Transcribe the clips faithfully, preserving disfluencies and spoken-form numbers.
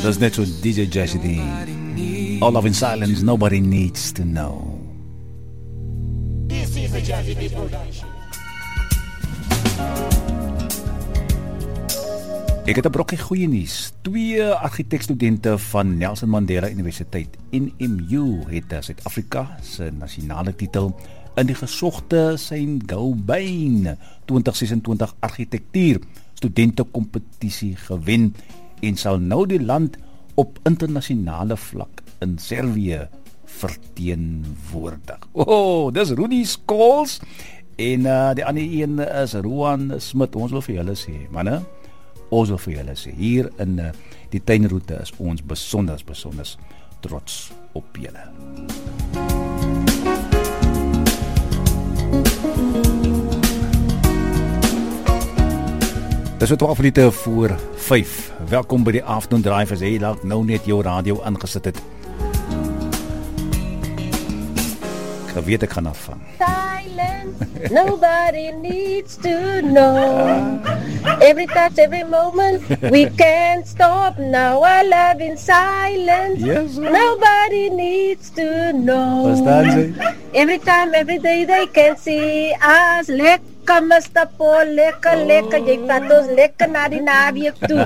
Dis net so D J Jazzy D. All Love in Silence, Nobody Needs to Know. This is a Jazzy D production. Ek het 'n brokkie goeie nuus. Twee argitekstudente van Nelson Mandela Universiteit, N M U, het Suid-Afrika se nasionale titel in die gesogte Saint-Gobain twintig sesentwintig argitektuur studentekompetisie gewen en sal nou die land op internasionale vlak in Servië verteenwoordig. Oh, dis Rudy Scholes en uh, die ander een is Roan Smit. Ons wil vir julle sê, manne, ons wil vir julle sê, hier in uh, die tuinroete is ons besonder, besonder trots op julle. Dis so twaalf minute voor vyf. Welkom by die Afternoon Drive, as jy dalk nou net jou radio aangesit het. Ek weet ek gaan afvang. Silence, nobody needs to know. Every touch, every moment, we can't stop now. Our love in silence, Yes, sir. nobody needs to know. Verstaan jy? Every time, every day they can see us. Lekker mister Paul, lekker, lekker. Jy vat ons lekker na die naweek toe.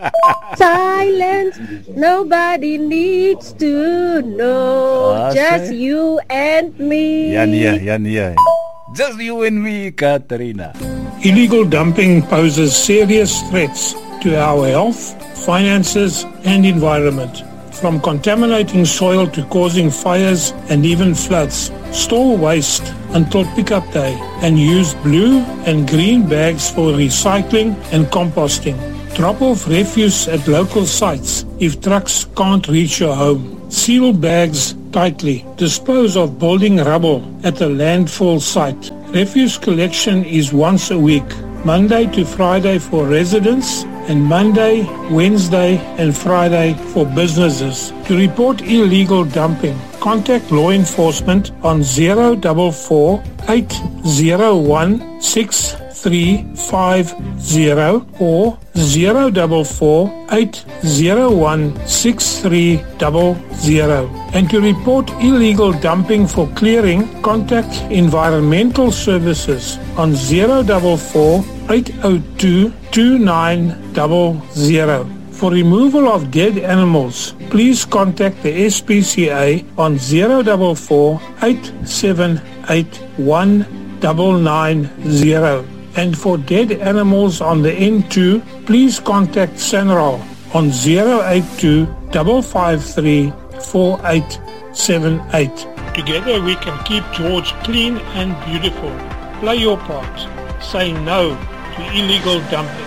Silence, nobody needs to know. Ah, Just sê. you and me. Ja nee, ja nee. Just you and me, Katrina. Illegal dumping poses serious threats to our health, finances, and environment. From contaminating soil to causing fires and even floods. Store waste until pickup day and use blue and green bags for recycling and composting. Drop off refuse at local sites if trucks can't reach your home. Seal bags tightly. Dispose of building rubble at a landfill site. Refuse collection is once a week, Monday to Friday for residents and Monday, Wednesday and Friday for businesses. To report illegal dumping, contact law enforcement on zero four four, eight zero one, six three five zero or zero four four, eight zero one, six three zero zero. And to report illegal dumping for clearing, contact Environmental Services on zero four four, eight zero two, two nine zero zero. For removal of dead animals, please contact the S P C A on zero four four, eight seven eight one, nine nine zero. And for dead animals on the N two, please contact Sanral on zero eight two, five five three, four eight seven eight. Together we can keep George clean and beautiful. Play your part. Say no to illegal dumping.